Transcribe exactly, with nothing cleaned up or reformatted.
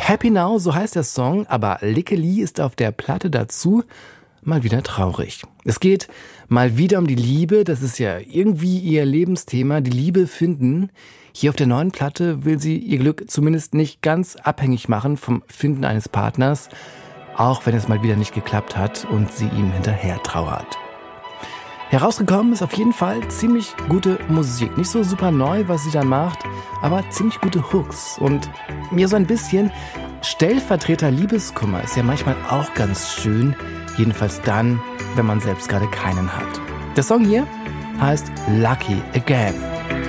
Happy Now, so heißt der Song, aber Lickeli ist auf der Platte dazu mal wieder traurig. Es geht mal wieder um die Liebe, das ist ja irgendwie ihr Lebensthema, die Liebe finden. Hier auf der neuen Platte will sie ihr Glück zumindest nicht ganz abhängig machen vom Finden eines Partners, auch wenn es mal wieder nicht geklappt hat und sie ihm hinterher trauert. Herausgekommen ist auf jeden Fall ziemlich gute Musik. Nicht so super neu, was sie da macht, aber ziemlich gute Hooks. Und mir so ein bisschen Stellvertreter-Liebeskummer ist ja manchmal auch ganz schön. Jedenfalls dann, wenn man selbst gerade keinen hat. Der Song hier heißt Lucky Again.